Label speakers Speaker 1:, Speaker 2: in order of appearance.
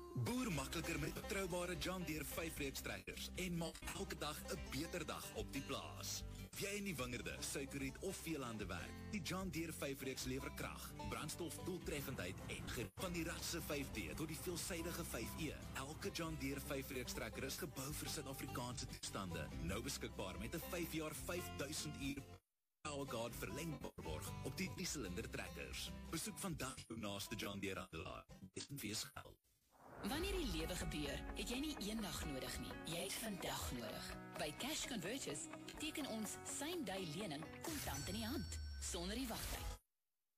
Speaker 1: Boer makliker met betroubare John Deere 5-reeks trekkers en maak elke dag 'n beter dag op die plaas. Of jy in die wingerde, suikerriet of veelande werk, die John Deere 5-reeks lewer krag, brandstof, doeltreffendheid en van die ratse 5D tot die veelsidige 5E. Elke John Deere 5-reeks trekker is gebou vir Suid-Afrikaanse toestande. Nou beskikbaar met 'n 5 jaar 5000 uur Power Guard verlengbaar borg op die 3-silinder trekkers. Besoek vandag jou naaste John Deere handelaar. Dit wees geld.
Speaker 2: Wanneer die lewe gebeur, het jy nie eendag nodig nie. Jy het vandag nodig. By Cash Converters teken ons same-day lening kontant in die hand, sonder die wagtyd.